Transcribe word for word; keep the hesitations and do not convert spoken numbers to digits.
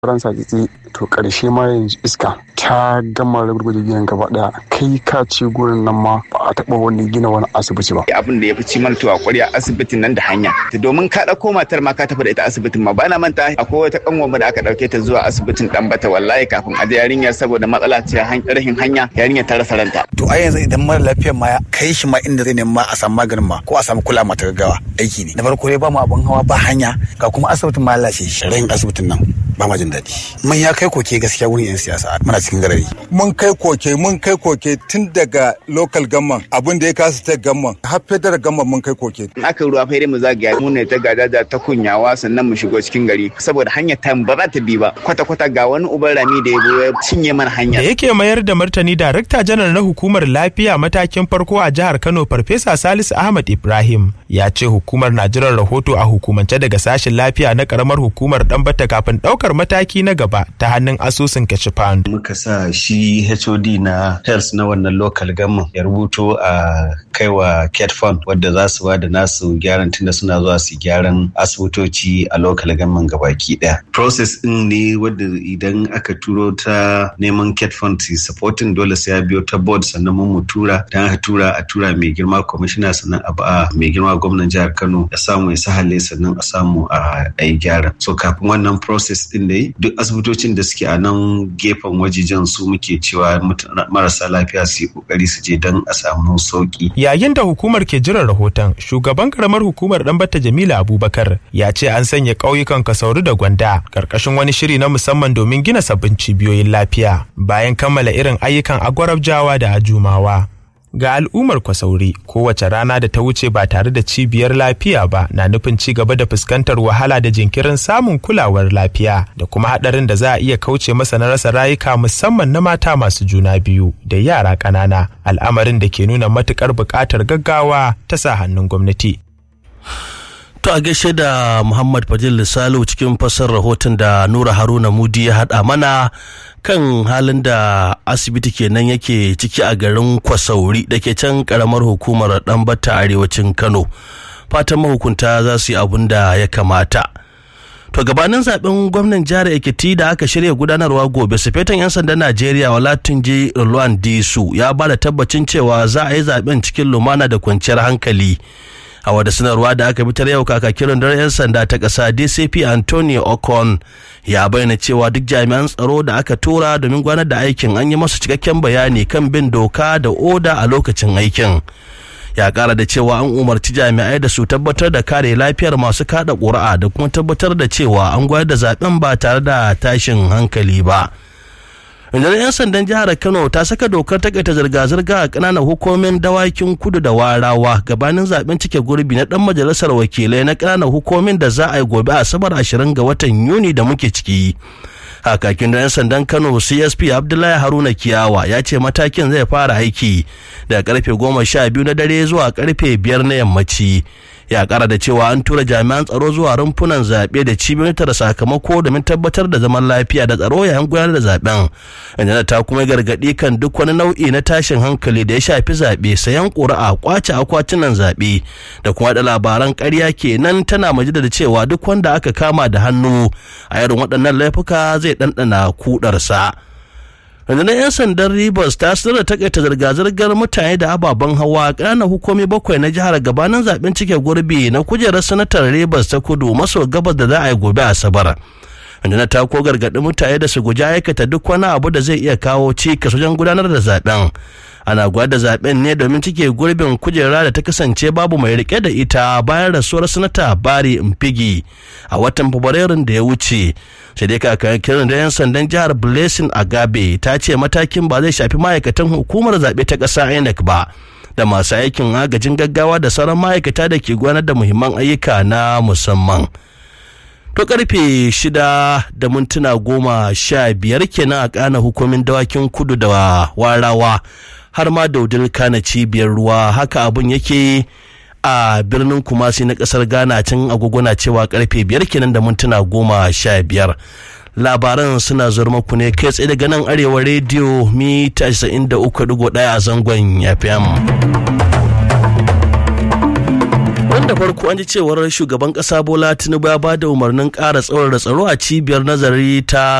Faransa kitse to karshe ma yanzu iska ta gama rugurguje ginin gaba daya kai ka ce gurin nan ma ba a taba wani gina wani asibiti ba. Abin da ya fi ci mana tuwa ƙwarya asibitin nan da hanya domin ka dauko matar ma ka tafi da ita asibitin ma bana manta akwai wata kanwa da aka dauke ta zuwa asibitin Dambata wallahi kafin a je yarinya saboda matsala ce rahin hanya yarinya ta rasa ranta. To a yanzu idan mara lafiyar ma kai shi ma inda zai nema a samu maganin ma ko a samu kula mata gaggawa aiki ne na farko dai ba mu abin hawa ba hanya ga kuma asibitin ma lalace rahin asibitin nan ba ma jin daɗi. Mun ya kai koke gaskiya wurin 'yan siyasa muna cikin garari. Mun kai koke mun kai koke tun daga local government abin da ya kasa state government har federal government mun kai koke. In aka ruwa fa mu zagaya mu ne ta gadaja ta kunyawa sannan mu shigo cikin gari saboda hanyar ta ba za ta bi ba kwata kwata ga wani uban rami da ya cinye mana hanya. Da yake mayar da martani darakta janar na hukumar lafiya matakin farko a jihar Kano Farfesa Salisu Ahmad Ibrahim ya ce hukumar na jiran rahoto a hukumance daga sashen lafiya na karamar hukumar Dambata kafin daukar mataki na gaba ta hannun asusun Cash Fund. Muka sa shi H O D na health na wannan local government ya rubuto a kaiwa Cash Fund wadda za su ba da nasu gyaran tunda suna zuwa su gyaran asibitoci a local government gabaki daya. Process din ne wadda idan aka turo ta neman Cash Fund su supporting dole sai ya biyo ta board sannan mun tura dan aka tura a tura mai girma commissioner sannan a ba mai girma gwamnan jihar Kano ya samu ya sahale sannan a samu a yi gyara. So kafin wannan process din dai duk asibitocin da suke a nan gefen wajejen su muke cewa marasa lafiya su yi kokari su je don a samu sauki. Yayin da hukumar ke jiran rahoton, shugaban karamar hukumar Dambata Jamila Abubakar ya ce an sanya ƙauyukan Kasauri da Gwanda karkashin wani shiri na musamman domin gina sabbin cibiyoyin lafiya bayan kammala irin ayyukan Agwarabjawa da Ajumawa. Ga al'ummar Kwasauri kowace rana da ta wuce ba tare da cibiyar lafiya ba na nufin ci gaba da fuskantar wahala da jinkirin samun kulawar lafiya da kuma hadarin da za a iya kauce masa na rasa rayuka musamman na mata masu juna biyu da yara ƙanana, al'amarin da ke nuna matukar buƙatar gaggawa ta sa hannun gwamnati. To a gaishe da Muhammad Fadil Salihu cikin fasar rahoton da Nura Haruna Mudi ya haɗa mana kan halin da asibiti kenan yake ciki a garin Kwasauri da ke can karamar hukumar Dambata arewacin Kano. Fatan mahukunta za su yi abun da ya kamata. To gabanin zaben gwamnan jihar Ekiti da aka shirya gudanarwa gobe, sufetan 'yan sandan Najeriya Olatunji Oluwan Disu ya ba da tabbacin cewa za a yi zaben cikin lumana da kwanciyar hankali. A wada sanarwa da aka fitar yau kakakin rundunar 'yan sanda ta ƙasa D C P Antonio Ocon ya bayyana cewa duk jami'an tsaro da aka tura domin gudanar da aikin an yi masu cikakken bayani kan bin doka da oda a lokacin aikin. Ya ƙara da cewa an umarci jami'ai da su tabbatar da kare lafiyar masu kada ƙuri'a da kuma tabbatar da cewa an gudanar da zaben ba tare da tashin hankali ba. Rundunar 'yan sandan jihar Kano ta saka dokar takaita zirga-zirga a ƙananan hukumomin dawakin kudu da warawa gabanin zaben cike gurbi na ɗan majalisar wakilai na ƙananan hukumomin da za a yi gobe asabar ashirin ga watan Yuni da muke ciki. Hakakin da 'yan sandan Kano C S P Abdullahi Haruna Kiyawa ya ce matakin zai fara aiki daga karfe goma sha biyu na dare zuwa karfe biyar na yammaci. Ya kara da cewa an tura jami'an tsaro zuwa rumfunan zaɓe da cibiyoyin tara sakamako domin tabbatar da zaman lafiya da tsaro yayin gudanar da zaben. Inda ta kuma gargaɗi kan duk wani nau'i na tashin hankali da ya shafi zaɓe, sayan ƙuri'a, ƙwace akwatunan zaɓe da kuma da labaran ƙarya kenan tana majida da cewa duk wanda aka kama da hannu a irin waɗannan laifuka zai ɗanɗana kuɗarsa. rundunar 'yan sandan Rivers ta sanar da takaita zirga-zirgar mutane da ababen hawa ƙananan hukumi bakwai na jihar gabanin zaben cike gurbi na kujerar sanatar Rivers ta kudu maso gabas da za a yi gobe Asabar. Rundunar ta ko gargaɗi mutane da su guji aikata duk wani abu da zai iya kawo cikas wajen gudanar da zaben. Ana gwada zaben ne domin cike gurbin kujera da ta kasance babu mai rike da ita bayan rasuwar sanata Bari Mpigi a watan Fabrairun da ya wuce. Sai dai kakakin da 'yan sandan jihar Blessing Agabe ta ce matakin ba zai shafi ma'aikatan hukumar zaɓe ta ƙasa I N E C ba da masu aikin agajin gaggawa da sauran ma'aikata da ke gudanar da muhimman ayyuka na musamman. To karfe shida da mintuna goma sha biyar kenan a kana hukumin dawakin kudu da warawa har ma daudin kana cibiyar ruwa haka abun yake a birnin Kumasi na kasar Ghana can agogona cewa karfe biyar kenan da mintuna goma sha biyar. Labaran suna zuwa muku ne kai tsaye daga nan Arewa rediyo mita casa'in da uku digo ɗaya a zangon F M. Wanda farko an ji cewar shugaban kasa Bola Tinubu ya ba da umarnin ƙara tsaurara tsaro a cibiyar nazari ta